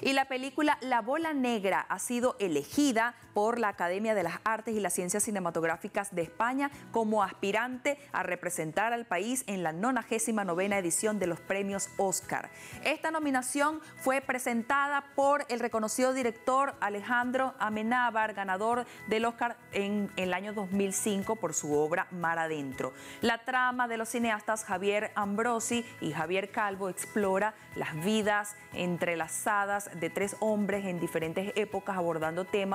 Y la película La Bola Negra ha sido elegida por la Academia de las Artes y las Ciencias Cinematográficas de España como aspirante a representar al país en la 99ª edición de los premios Oscar. Esta nominación fue presentada por el reconocido director Alejandro Amenábar, ganador del Oscar en el año 2005 por su obra Mar Adentro. La trama de los cineastas Javier Ambrosi y Javier Calvo explora las vidas entrelazadas de tres hombres en diferentes épocas, abordando temas